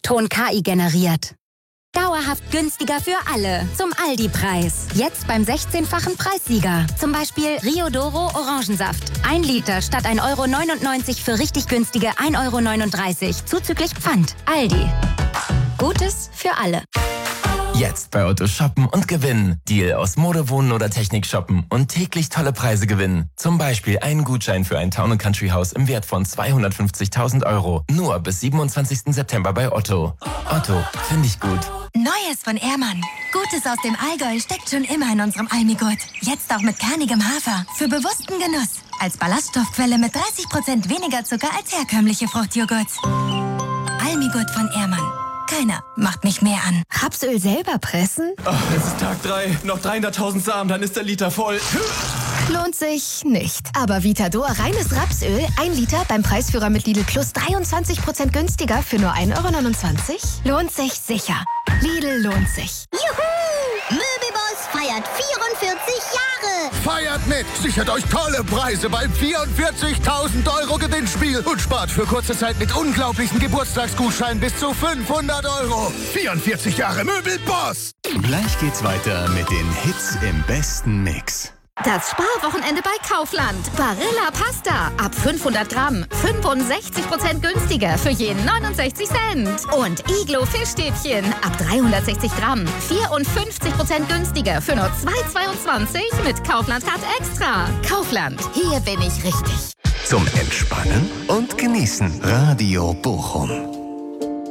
Ton KI generiert. Dauerhaft günstiger für alle. Zum Aldi-Preis. Jetzt beim 16-fachen Preissieger. Zum Beispiel Rio Doro Orangensaft. 1 Liter statt 1,99 € für richtig günstige 1,39 € zuzüglich Pfand. Aldi. Gutes für alle. Jetzt bei Otto shoppen und gewinnen. Deal aus Mode, Wohnen oder Technik shoppen und täglich tolle Preise gewinnen. Zum Beispiel einen Gutschein für ein Town & Country Haus im Wert von 250.000 €. Nur bis 27. September bei Otto. Otto, finde ich gut. Neues von Ehrmann. Gutes aus dem Allgäu steckt schon immer in unserem Almigurt. Jetzt auch mit kernigem Hafer. Für bewussten Genuss. Als Ballaststoffquelle mit 30% weniger Zucker als herkömmliche Fruchtjoghurts. Almigurt von Ehrmann. Keiner macht mich mehr an. Rapsöl selber pressen? Oh, es ist Tag 3. Noch 300.000 Samen, dann ist der Liter voll. Lohnt sich nicht. Aber Vitador reines Rapsöl, 1 Liter beim Preisführer mit Lidl Plus 23% günstiger für nur 1,29 €? Lohnt sich sicher. Lidl lohnt sich. Juhu! Möbelboss feiert 44 Jahre. Feiert mit! Sichert euch tolle Preise beim 44.000 € Gewinnspiel und spart für kurze Zeit mit unglaublichen Geburtstagsgutscheinen bis zu 500 €. 44 Jahre Möbelboss! Gleich geht's weiter mit den Hits im besten Mix. Das Sparwochenende bei Kaufland. Barilla Pasta. Ab 500 Gramm. 65% günstiger für je 69 Cent. Und Iglo Fischstäbchen. Ab 360 Gramm. 54% günstiger für nur 2,22 mit Kaufland-Card Extra. Kaufland. Hier bin ich richtig. Zum Entspannen und Genießen. Radio Bochum.